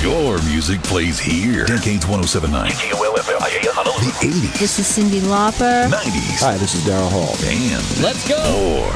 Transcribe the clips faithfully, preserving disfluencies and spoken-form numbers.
Your music plays here. Decades one oh seven point nine. K O L F M. The eighties. This is Cyndi Lauper. nineties. Hi, this is Daryl Hall. And let's go. More.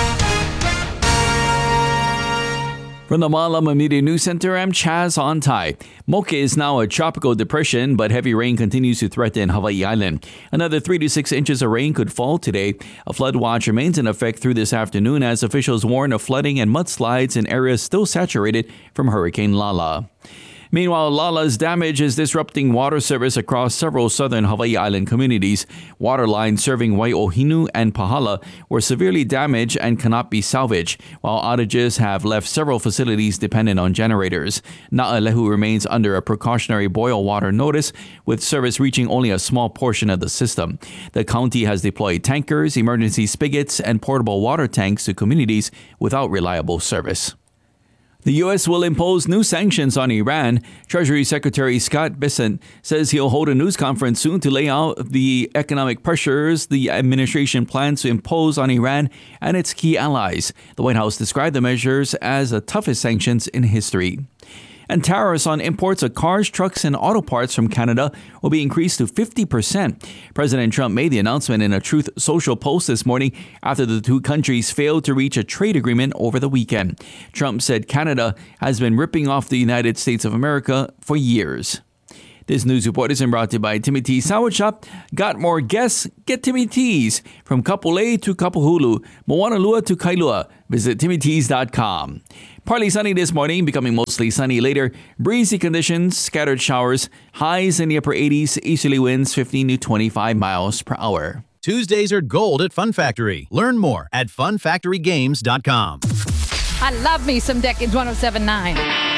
From the Malama Media News Center, I'm Chaz Ontai. Mocha is now a tropical depression, but heavy rain continues to threaten Hawaii Island. Another three to six inches of rain could fall today. A flood watch remains in effect through this afternoon as officials warn of flooding and mudslides in areas still saturated from Hurricane Lala. Meanwhile, Lala's damage is disrupting water service across several southern Hawaii Island communities. Water lines serving Waiohinu and Pahala were severely damaged and cannot be salvaged, while outages have left several facilities dependent on generators. Na'alehu remains under a precautionary boil water notice, with service reaching only a small portion of the system. The county has deployed tankers, emergency spigots, and portable water tanks to communities without reliable service. The U S will impose new sanctions on Iran. Treasury Secretary Scott Bessent says he'll hold a news conference soon to lay out the economic pressures the administration plans to impose on Iran and its key allies. The White House described the measures as the toughest sanctions in history. And tariffs on imports of cars, trucks, and auto parts from Canada will be increased to fifty percent. President Trump made the announcement in a Truth Social post this morning after the two countries failed to reach a trade agreement over the weekend. Trump said Canada has been ripping off the United States of America for years. This news report is brought to you by Timmy T's Sandwich Shop. Got more guests? Get Timmy T's. From Kapolei to Kapahulu, Moanalua to Kailua. Visit timmy tees dot com. Partly sunny this morning, becoming mostly sunny later. Breezy conditions, scattered showers, highs in the upper eighties, easterly winds fifteen to twenty-five miles per hour. Tuesdays are gold at Fun Factory. Learn more at fun factory games dot com. I love me some Decades one oh seven point nine.